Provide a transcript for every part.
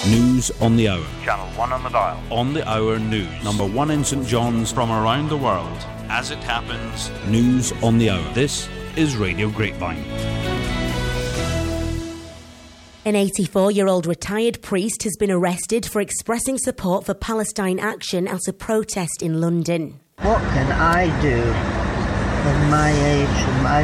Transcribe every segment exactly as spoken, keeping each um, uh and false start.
News on the hour. Channel one on the dial. On the hour news. Number one in St John's. From around the world. As it happens. News on the hour. This is Radio Grapevine. An eighty-four-year-old retired priest has been arrested for expressing support for Palestine Action at a protest in London. What can I do at my age and my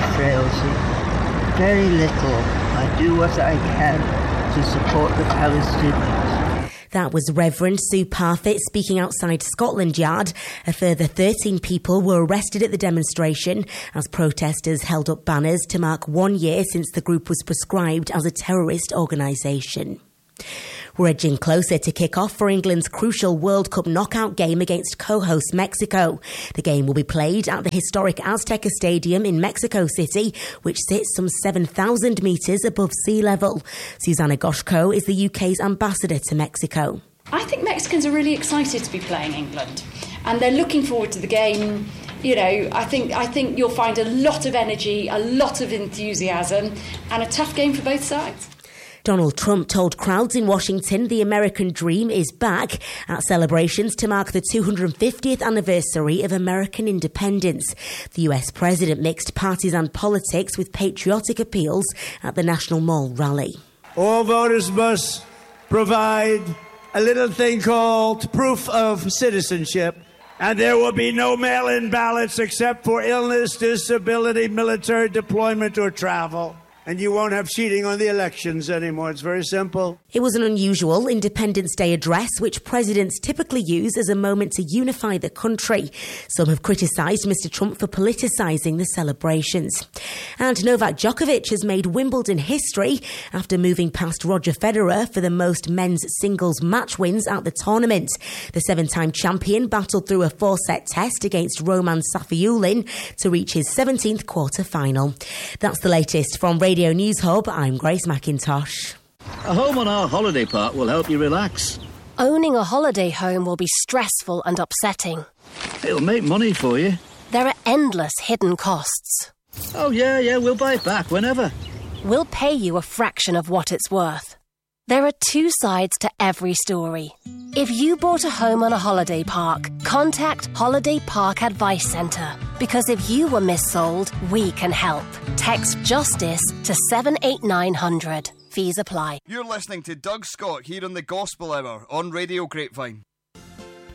frailty? Very little. I do what I can to support the Palestinians. That was Reverend Sue Parfitt speaking outside Scotland Yard. A further thirteen people were arrested at the demonstration as protesters held up banners to mark one year since the group was proscribed as a terrorist organisation. We're edging closer to kick-off for England's crucial World Cup knockout game against co-host Mexico. The game will be played at the historic Azteca Stadium in Mexico City, which sits some seven thousand metres above sea level. Susanna Goshko is the U K's ambassador to Mexico. I think Mexicans are really excited to be playing England, and they're looking forward to the game. You know, I think I think you'll find a lot of energy, a lot of enthusiasm, and a tough game for both sides. Donald Trump told crowds in Washington the American dream is back at celebrations to mark the two hundred fiftieth anniversary of American independence. The U S president mixed partisan politics with patriotic appeals at the National Mall rally. All voters must provide a little thing called proof of citizenship, and there will be no mail-in ballots except for illness, disability, military deployment, or travel. And you won't have cheating on the elections anymore. It's very simple. It was an unusual Independence Day address, which presidents typically use as a moment to unify the country. Some have criticised Mister Trump for politicising the celebrations. And Novak Djokovic has made Wimbledon history after moving past Roger Federer for the most men's singles match wins at the tournament. The seven-time champion battled through a four-set test against Roman Safiullin to reach his seventeenth quarter-final. That's the latest from Radio Radio News Hub. I'm Grace McIntosh. A home on our holiday park will help you relax. Owning a holiday home will be stressful and upsetting. It'll make money for you. There are endless hidden costs. Oh, yeah, yeah, we'll buy it back whenever. We'll pay you a fraction of what it's worth. There are two sides to every story. If you bought a home on a holiday park, contact Holiday Park Advice Centre. Because if you were missold, we can help. Text JUSTICE to seven eight nine hundred. Fees apply. You're listening to Doug Scott here on the Gospel Hour on Radio Grapevine.